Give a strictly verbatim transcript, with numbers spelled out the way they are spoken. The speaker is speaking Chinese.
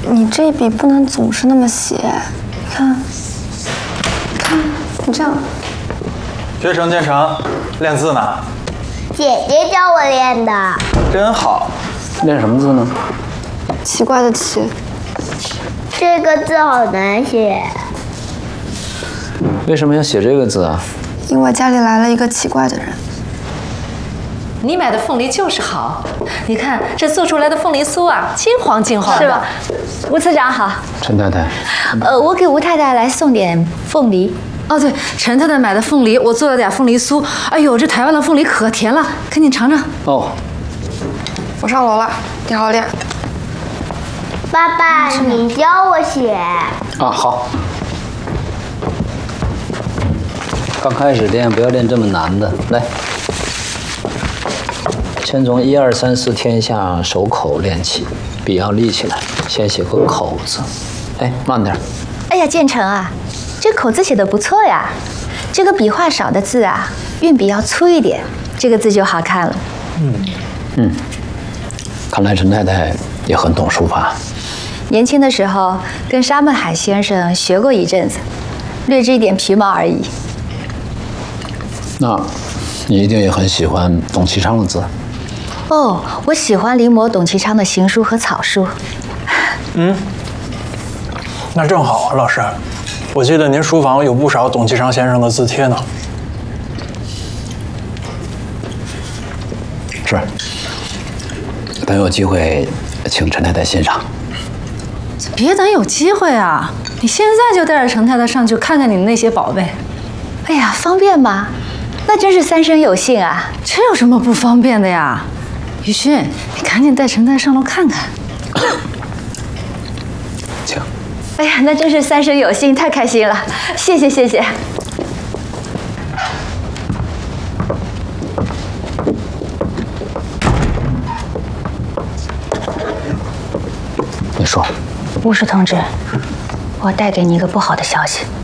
你这笔不能总是那么写，看，看你这样。 学成建成，练字呢？ 姐姐教我练的。 真好。 练什么字呢？ 奇怪的奇。 这个字好难写。 为什么要写这个字啊？ 因为家里来了一个奇怪的人。 你买的凤梨就是好，你看这做出来的凤梨酥啊，金黄金黄的。 是吧？吴次长好。 陈太太。 呃，我给吴太太来送点凤梨。 哦，对，陈太太买的凤梨，我做了点凤梨酥。哎呦，这台湾的凤梨可甜了，赶紧尝尝。 哦。 我上楼了，你好好练。 爸爸，你教我写。 啊，好。刚开始练，不要练这么难的，来。先从一二三四天下手口练起，笔要立起来，先写个口字。哎，慢点。 哎呀，建成啊，这口字写的不错呀。这个笔画少的字啊，运笔要粗一点，这个字就好看了。 嗯嗯，看来陈太太也很懂书法。 年轻的时候跟沙孟海先生学过一阵子，略知一点皮毛而已。 那，你一定也很喜欢董其昌的字。 哦，我喜欢临摹董其昌的行书和草书。 嗯，那正好，老师，我记得您书房有不少董其昌先生的字帖呢。 是，等有机会请陈太太欣赏。 别等有机会啊，你现在就带着陈太太上去看看你的那些宝贝。 哎呀，方便吗？那真是三生有幸啊！ 这有什么不方便的呀？于勋，你赶紧带陈太太上楼看看。 请。 哎呀，那真是三生有幸，太开心了！谢谢谢谢。 你说。 吴氏同志，我带给你一个不好的消息。